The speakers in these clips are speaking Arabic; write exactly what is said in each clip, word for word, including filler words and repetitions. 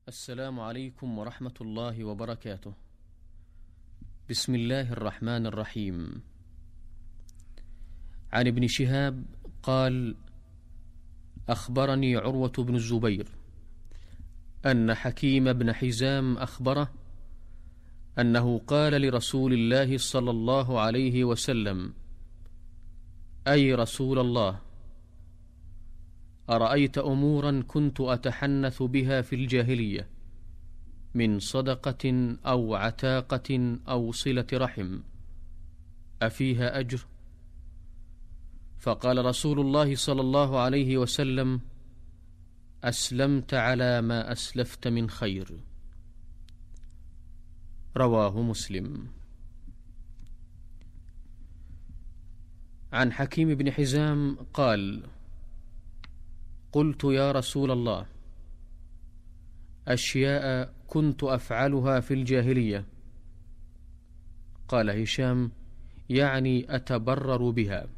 السلام عليكم ورحمة الله وبركاته. بسم الله الرحمن الرحيم. عن ابن شهاب قال: أخبرني عروة بن الزبير أن حكيم بن حزام أخبره أنه قال لرسول الله صلى الله عليه وسلم: أي رسول الله، أرأيت أمورا كنت أتحنث بها في الجاهلية من صدقة أو عتاقة أو صلة رحم، أفيها أجر؟ فقال رسول الله صلى الله عليه وسلم: أسلمت على ما أسلفت من خير. رواه مسلم. عن حكيم بن حزام قال: قلت يا رسول الله، أشياء كنت أفعلها في الجاهلية. قال هشام: يعني أتبرر بها.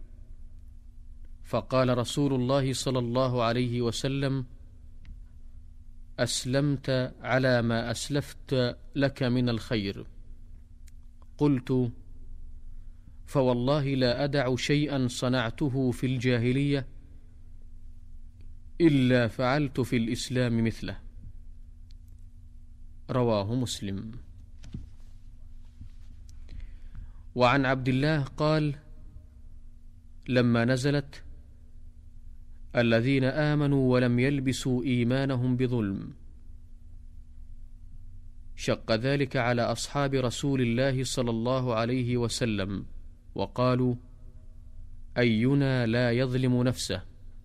فقال رسول الله صلى الله عليه وسلم: أسلمت على ما أسلفت لك من الخير. قلت: فوالله لا أدع شيئا صنعته في الجاهلية إلا فعلت في الإسلام مثله. رواه مسلم. وعن عبد الله قال: لما نزلت: الذين آمنوا ولم يلبسوا إيمانهم بظلم، شق ذلك على أصحاب رسول الله صلى الله عليه وسلم، وقالوا: أينا لا يظلم نفسه؟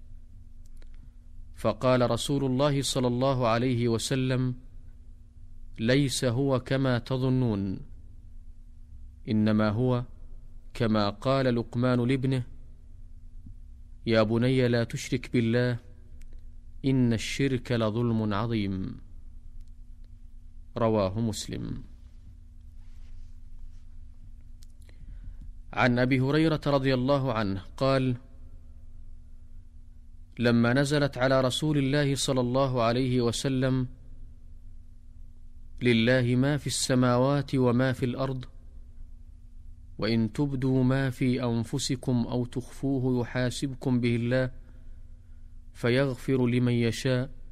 فقال رسول الله صلى الله عليه وسلم: ليس هو كما تظنون، إنما هو كما قال لقمان لابنه: يا بني لا تشرك بالله إن الشرك لظلم عظيم. رواه مسلم. عن أبي هريرة رضي الله عنه قال: لما نزلت على رسول الله صلى الله عليه وسلم: لله ما في السماوات وما في الأرض، وإن تبدوا ما في أنفسكم أو تخفوه يحاسبكم به الله فيغفر لمن يشاء